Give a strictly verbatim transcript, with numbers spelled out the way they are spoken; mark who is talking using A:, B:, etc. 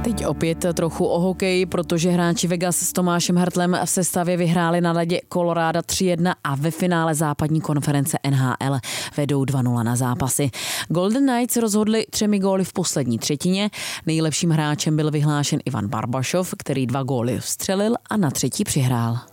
A: Teď opět trochu o hokeji, protože hráči Vegas s Tomášem Hartlem v sestavě vyhráli na ledě Colorado tři jedna a ve finále západní konference N H L vedou dva nula na zápasy. Golden Knights rozhodli třemi góly v poslední třetině. Nejlepším hráčem byl vyhlášen Ivan Barbašov, který dva góly vstřelil a na třetí přihrál.